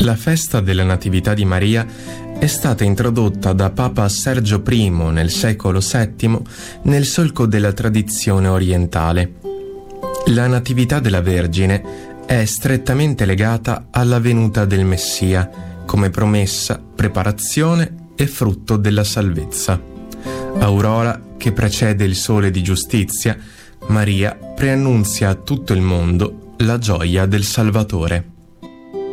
La festa della Natività di Maria è stata introdotta da Papa Sergio I nel secolo VII nel solco della tradizione orientale. La Natività della Vergine è strettamente legata alla venuta del Messia, come promessa, preparazione e frutto della salvezza. Aurora che precede il sole di giustizia, Maria preannunzia a tutto il mondo la gioia del Salvatore.